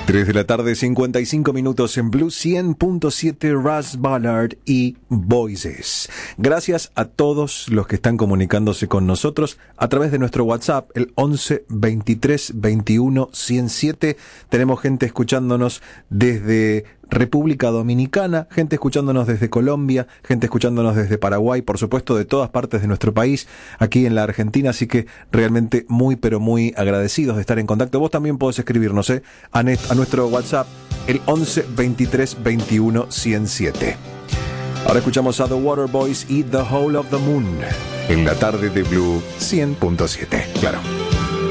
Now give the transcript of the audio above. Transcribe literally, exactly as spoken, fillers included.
tres de la tarde, cincuenta y cinco minutos en Blue cien punto siete, Russ Ballard y Voices. Gracias a todos los que están comunicándose con nosotros a través de nuestro WhatsApp, el once veintitrés veintiuno ciento siete. Tenemos gente escuchándonos desde República Dominicana, gente escuchándonos desde Colombia, gente escuchándonos desde Paraguay, por supuesto de todas partes de nuestro país, aquí en la Argentina, así que realmente muy pero muy agradecidos de estar en contacto. Vos también podés escribirnos ¿eh? a, a nuestro WhatsApp, el once veintitrés veintiuno ciento siete. Ahora escuchamos a The Waterboys y The Whole of the Moon en la tarde de Blue cien punto siete. Claro.